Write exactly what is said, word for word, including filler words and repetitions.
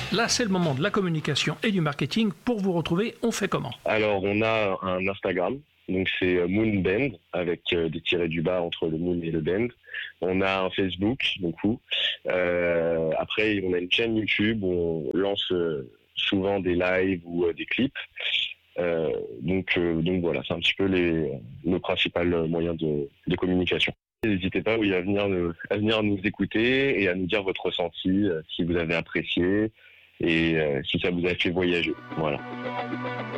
Là, c'est le moment de la communication et du marketing. Pour vous retrouver, on fait comment? Alors, on a un Instagram. Donc c'est Moonbend avec des tirets du bas entre le Moon et le Bend. On a un Facebook, du coup. Euh, après, on a une chaîne YouTube où on lance souvent des lives ou des clips. Euh, donc, euh, donc voilà, c'est un petit peu les, nos principaux moyens de, de communication. N'hésitez pas oui, à, venir, à venir nous écouter et à nous dire votre ressenti, si vous avez apprécié et si ça vous a fait voyager. Voilà.